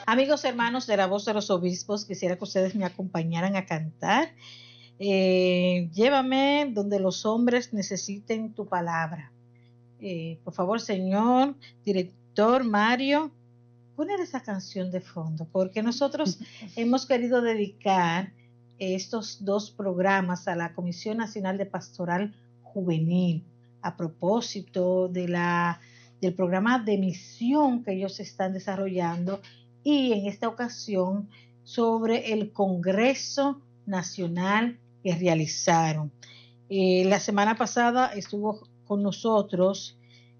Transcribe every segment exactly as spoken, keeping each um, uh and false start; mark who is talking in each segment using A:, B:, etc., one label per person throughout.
A: Amigos hermanos de la voz de los obispos, quisiera que ustedes me acompañaran a cantar. Eh, llévame donde los hombres necesiten tu palabra. Eh, por favor, señor director Mario, poner esa canción de fondo, porque nosotros hemos querido dedicar estos dos programas a la Comisión Nacional de Pastoral Juvenil, a propósito de la, del programa de misión que ellos están desarrollando, y en esta ocasión sobre el Congreso Nacional que realizaron. Eh, la semana pasada estuvo con nosotros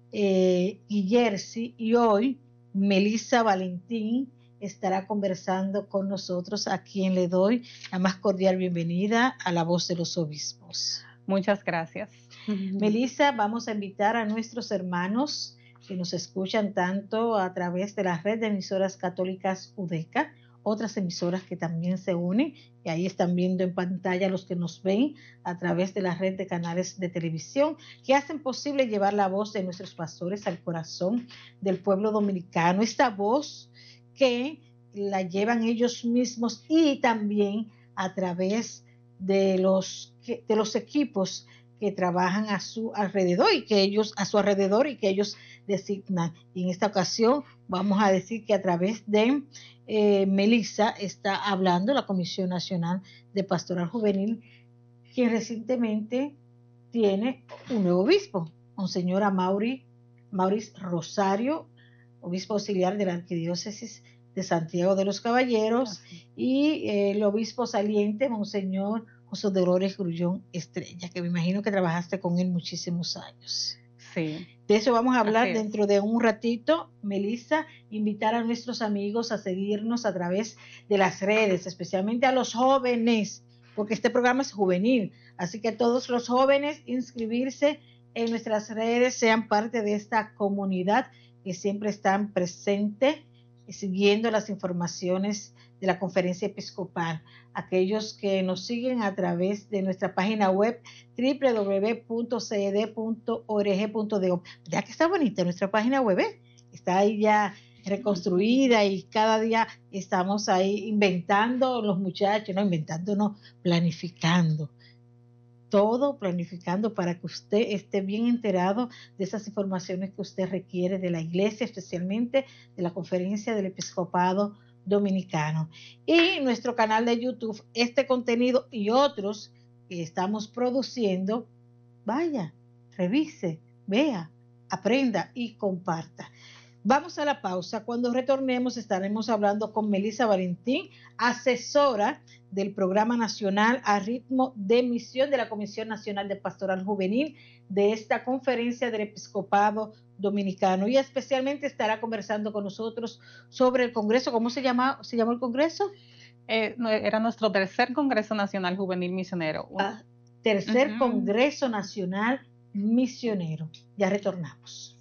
A: eh, Guillersi, y hoy Melissa Valentín estará conversando con nosotros, a quien le doy la más cordial bienvenida a la voz de los obispos.
B: Muchas gracias.
A: Melissa, vamos a invitar a nuestros hermanos que nos escuchan tanto a través de la red de emisoras católicas UDECA, otras emisoras que también se unen, y ahí están viendo en pantalla los que nos ven a través de la red de canales de televisión que hacen posible llevar la voz de nuestros pastores al corazón del pueblo dominicano, esta voz que la llevan ellos mismos y también a través de los, de los equipos que trabajan a su alrededor y que ellos a su alrededor y que ellos designan. Y en esta ocasión vamos a decir que a través de eh, Melissa está hablando la Comisión Nacional de Pastoral Juvenil, quien recientemente tiene un nuevo obispo, Monseñor Amaury, Maurice Rosario, obispo auxiliar de la Arquidiócesis de Santiago de los Caballeros, y eh, el obispo saliente, Monseñor José Dolores Grullón Estrella, que me imagino que trabajaste con él muchísimos años.
B: Sí.
A: De eso vamos a hablar dentro de un ratito, Melissa. Invitar a nuestros amigos a seguirnos a través de las redes, especialmente a los jóvenes, porque este programa es juvenil, así que todos los jóvenes inscribirse en nuestras redes, sean parte de esta comunidad que siempre están presentes, siguiendo las informaciones de la conferencia episcopal. Aquellos que nos siguen a través de nuestra página web doble u doble u doble u punto c e d punto org punto d o. Ya que está bonita nuestra página web, ¿eh? Está ahí ya reconstruida y cada día estamos ahí inventando los muchachos, no inventando, no, planificando. Todo planificando para que usted esté bien enterado de esas informaciones que usted requiere de la iglesia, especialmente de la conferencia del episcopado dominicano. Y nuestro canal de YouTube, este contenido y otros que estamos produciendo, vaya, revise, vea, aprenda y comparta. Vamos a la pausa. Cuando retornemos estaremos hablando con Melissa Valentín, asesora del Programa Nacional a Ritmo de Misión de la Comisión Nacional de Pastoral Juvenil de esta conferencia del Episcopado Dominicano, y especialmente estará conversando con nosotros sobre el Congreso. ¿Cómo se llama, se llamó el Congreso?
B: Eh, era nuestro tercer Congreso Nacional Juvenil Misionero.
A: Ah, tercer uh-huh. Congreso Nacional Misionero. Ya retornamos.